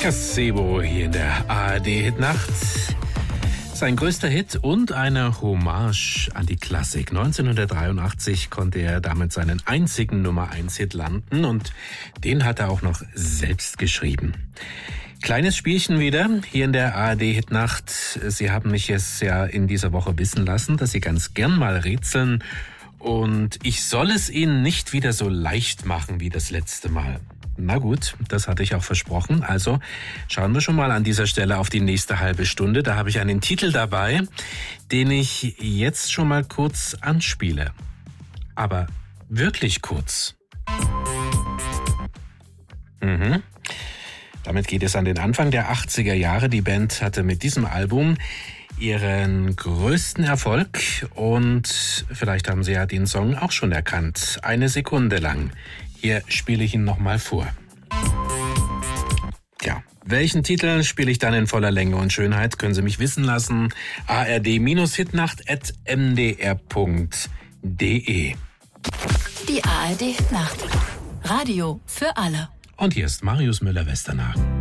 Gazebo hier in der ARD-Hitnacht. Sein größter Hit und eine Hommage an die Klassik. 1983 konnte er damit seinen einzigen Nummer-1-Hit landen und den hat er auch noch selbst geschrieben. Kleines Spielchen wieder hier in der ARD-Hitnacht. Sie haben mich es ja in dieser Woche wissen lassen, dass Sie ganz gern mal rätseln und ich soll es Ihnen nicht wieder so leicht machen wie das letzte Mal. Na gut, das hatte ich auch versprochen. Also schauen wir schon mal an dieser Stelle auf die nächste halbe Stunde. Da habe ich einen Titel dabei, den ich jetzt schon mal kurz anspiele. Aber wirklich kurz. Damit geht es an den Anfang der 80er Jahre. Die Band hatte mit diesem Album ihren größten Erfolg und vielleicht haben Sie ja den Song auch schon erkannt. Eine Sekunde lang. Hier spiele ich ihn nochmal vor. Ja, welchen Titel spiele ich dann in voller Länge und Schönheit? Können Sie mich wissen lassen. ard-hitnacht@mdr.de. Die ARD-Hitnacht. Radio für alle. Und hier ist Marius Müller-Westernhagen.